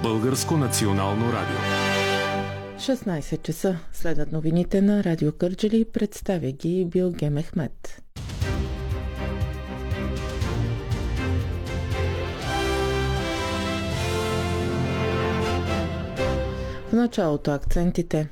Българско национално радио. 16 часа. Следват новините на Радио Кърджали. Представя ги Билгем Ахмед. В началото акцентите.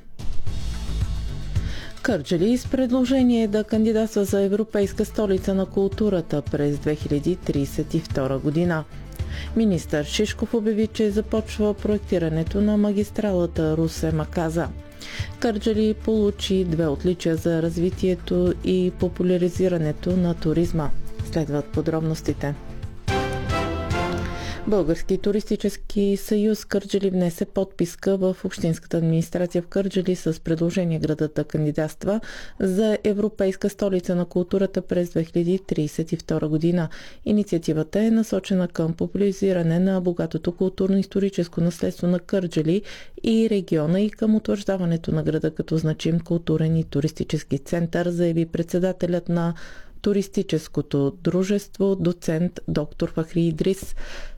Кърджали с предложение да кандидатства за Европейска столица на културата през 2032 година. Министър Шишков обяви, че започва проектирането на магистралата Русе-Маказа. Кърджали получи 2 отличия за развитието и популяризирането на туризма. Следват подробностите. Български туристически съюз Кърджали внесе подписка в Общинската администрация в Кърджали с предложение градът да кандидатства за Европейска столица на културата през 2032 година. Инициативата е насочена към популяризиране на богатото културно-историческо наследство на Кърджали и региона и към утвърждаването на града като значим културен и туристически център, заяви председателят на туристическото дружество, доцент доктор Фахри Идрис.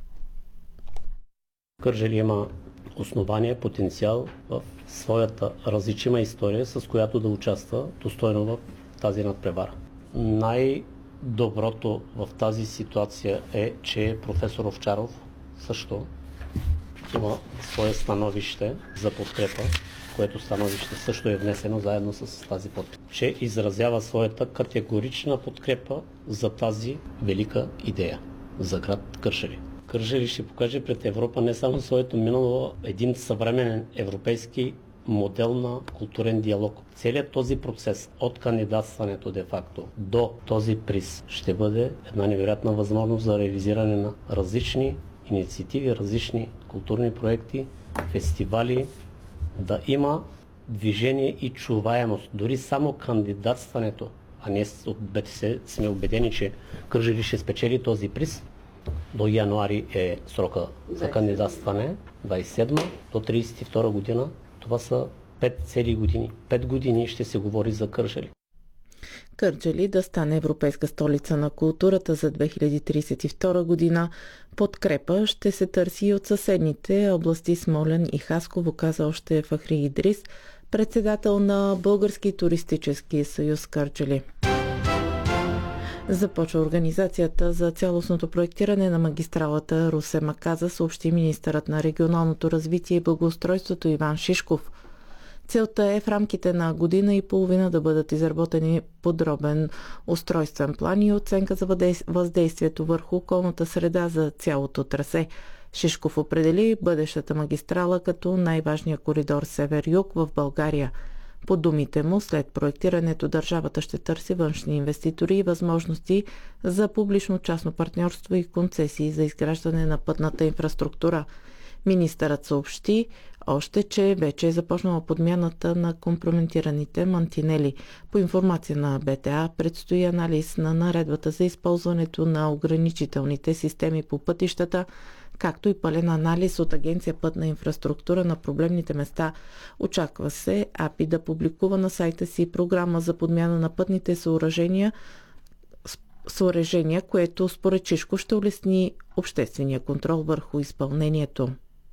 Кърджали има основание, потенциал в своята различима история, с която да участва достойно в тази надпревара. Най-доброто в тази ситуация е, че професор Овчаров също има свое становище за подкрепа, което становище също е внесено заедно с тази подпис, че изразява своята категорична подкрепа за тази велика идея за град Кърджали. Кърджали ще покаже пред Европа не само своето минало, един съвременен европейски модел на културен диалог. Целият този процес от кандидатстването де-факто до този приз ще бъде една невероятна възможност за реализиране на различни инициативи, различни културни проекти, фестивали, да има движение и чуваемост. Дори само кандидатстването, а ние от БТС сме убедени, че Кърджали ще спечели този приз. До януари е срока за кандидатстване, 27 до 32 година. Това са 5 цели години. 5 години ще се говори за Кърджали. Кърджали да стане Европейска столица на културата за 2032 година. Подкрепа ще се търси и от съседните области Смолян и Хасково, каза още Фахри Идрис, председател на Български туристически съюз Кърджали. Започва организацията за цялостното проектиране на магистралата Русе-Маказа, съобщи министърът на регионалното развитие и благоустройството Иван Шишков. Целта е в рамките на година и половина да бъдат изработени подробен устройствен план и оценка за въздействието върху околната среда за цялото трасе. Шишков определи бъдещата магистрала като най-важния коридор север-юг в България. По думите му, след проектирането държавата ще търси външни инвеститори и възможности за публично-частно партньорство и концесии за изграждане на пътната инфраструктура. Министърът съобщи още, че вече е започнала подмяната на компрометираните мантинели. По информация на БТА предстои анализ на наредбата за използването на ограничителните системи по пътищата, както и пълен анализ от Агенция Пътна инфраструктура на проблемните места. Очаква се АПИ да публикува на сайта си програма за подмяна на пътните съоръжения, което според Шишко ще улесни обществения контрол върху изпълнението.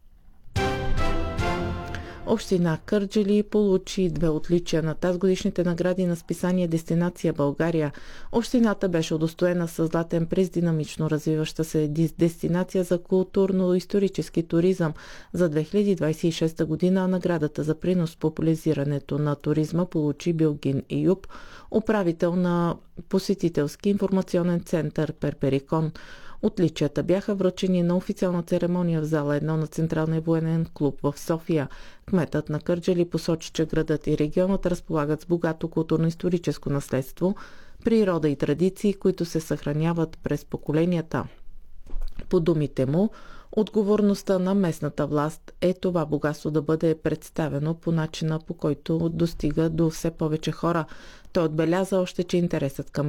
Община Кърджали получи 2 отличия на тазгодишните награди на списание Дестинация България. Общината беше удостоена със златен приз динамично развиваща се дестинация за културно-исторически туризъм за 2026 година, а наградата за принос в популяризирането на туризма получи Билгин Июб, управител на посетителски информационен център Перперикон. Отличията бяха връчени на официална церемония в зала 1 на Централния военен клуб в София. Кметът на Кърджали посочи, че градът и регионът разполагат с богато културно-историческо наследство, природа и традиции, които се съхраняват през поколенията. По думите му, отговорността на местната власт е това богатство да бъде представено по начина, по който достига до все повече хора. Той отбеляза още, че интересът към